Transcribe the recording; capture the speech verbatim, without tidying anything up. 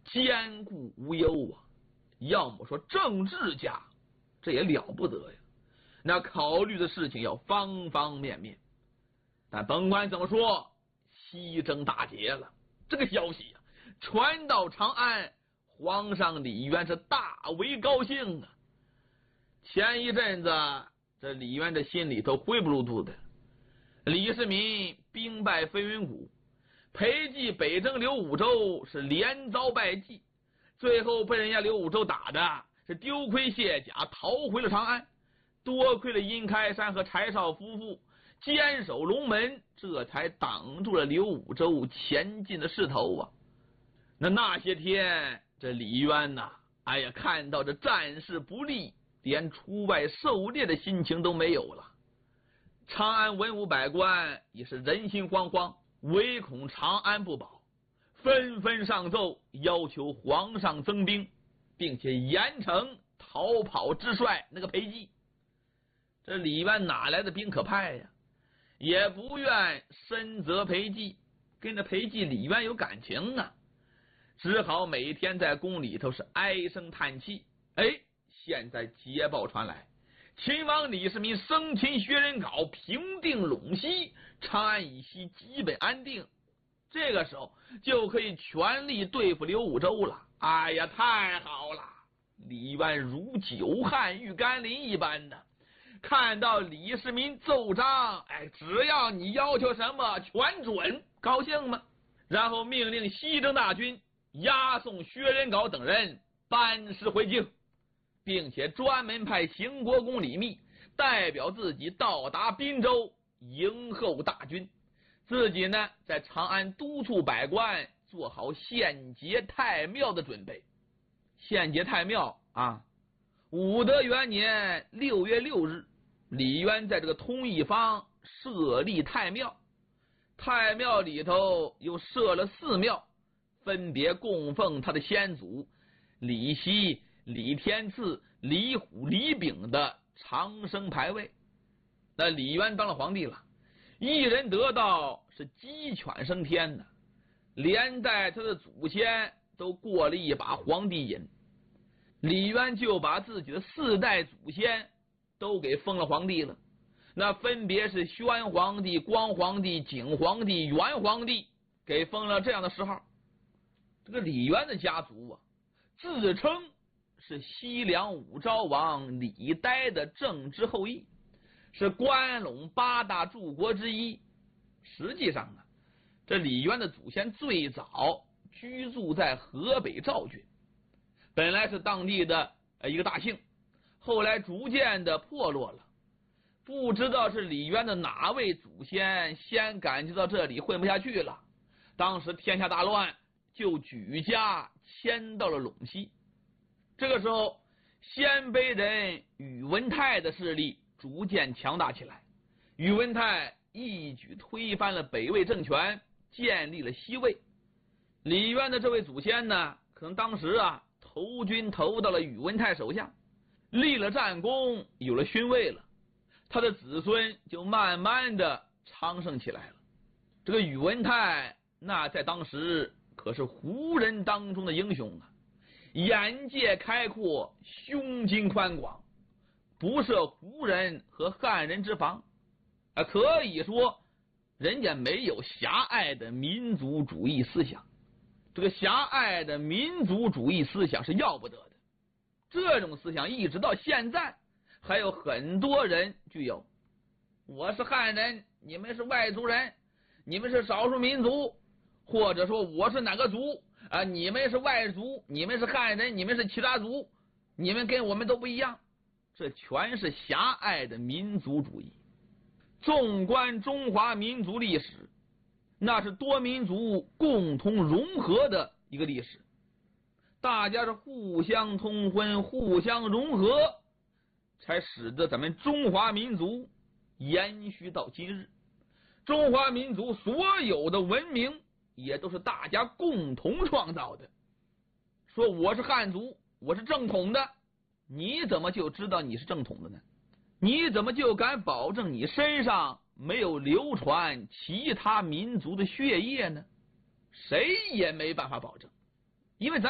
坚固无忧啊。要么说政治家，这也了不得呀，那考虑的事情要方方面面。但甭管怎么说，西征大捷了，这个消息啊传到长安，皇上李渊是大为高兴啊。前一阵子这李渊这心里头灰不噜嘟的，李世民兵败飞云谷，裴寂北征刘武周是连遭败绩，最后被人家刘武周打的是丢盔卸甲，逃回了长安。多亏了殷开山和柴绍夫妇坚守龙门，这才挡住了刘武周前进的势头啊。那那些天这李渊呐、啊，哎呀，看到这战事不利，连出外狩猎的心情都没有了。长安文武百官也是人心惶惶，唯恐长安不保，纷纷上奏要求皇上增兵，并且严惩逃跑之帅那个裴寂。这李渊哪来的兵可派呀？也不愿深责裴寂，跟着裴寂李渊有感情啊，只好每天在宫里头是唉声叹气。哎，现在捷报传来，秦王李世民生擒薛仁杲，平定陇西，长安以西基本安定，这个时候就可以全力对付刘武周了。哎呀，太好了！李渊如久旱遇甘霖一般的，看到李世民奏章，哎，只要你要求什么全准，高兴吗？然后命令西征大军押送薛仁杲等人班师回京，并且专门派邢国公李密代表自己到达滨州迎候大军，自己呢在长安督促百官做好献捷太庙的准备。献捷太庙啊，武德元年六月六日，李渊在这个通义坊设立太庙，太庙里头又设了四庙，分别供奉他的先祖李希、李天赐、李虎、李炳的长生牌位。那李渊当了皇帝了，一人得道是鸡犬升天的，连带他的祖先都过了一把皇帝瘾。李渊就把自己的四代祖先都给封了皇帝了，那分别是宣皇帝、光皇帝、景皇帝、元皇帝，给封了这样的谥号。这个李渊的家族啊，自称是西凉武昭王李岱的正支后裔，是关陇八大柱国之一。实际上啊，这李渊的祖先最早居住在河北赵郡，本来是当地的一个大姓，后来逐渐的破落了。不知道是李渊的哪位祖先先感觉到这里混不下去了，当时天下大乱，就举家迁到了陇西。这个时候，鲜卑人宇文泰的势力逐渐强大起来，宇文泰一举推翻了北魏政权，建立了西魏。李渊的这位祖先呢，可能当时啊投军投到了宇文泰手下，立了战功，有了勋位了，他的子孙就慢慢的昌盛起来了。这个宇文泰那在当时可是胡人当中的英雄啊，眼界开阔，胸襟宽广，不设胡人和汉人之防啊，可以说人家没有狭隘的民族主义思想。这个狭隘的民族主义思想是要不得的，这种思想一直到现在还有很多人具有。我是汉人，你们是外族人，你们是少数民族，或者说我是哪个族啊？你们是外族，你们是汉人，你们是其他族，你们跟我们都不一样，这全是狭隘的民族主义。纵观中华民族历史，那是多民族共同融合的一个历史，大家是互相通婚，互相融合，才使得咱们中华民族延续到今日。中华民族所有的文明也都是大家共同创造的。说我是汉族，我是正统的，你怎么就知道你是正统的呢？你怎么就敢保证你身上没有流传其他民族的血液呢？谁也没办法保证，因为咱